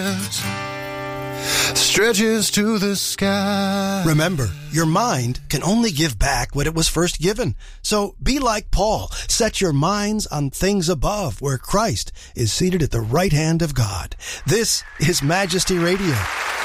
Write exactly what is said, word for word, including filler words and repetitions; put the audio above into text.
stretches to the sky. Remember, your mind can only give back what it was first given. So be like Paul. Set your minds on things above, where Christ is seated at the right hand of God. This is Majesty Radio.